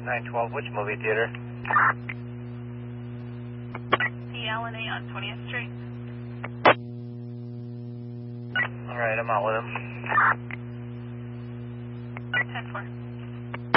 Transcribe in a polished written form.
912, which movie theater? The L&A on 20th Street. Alright, I'm out with him. 10-4.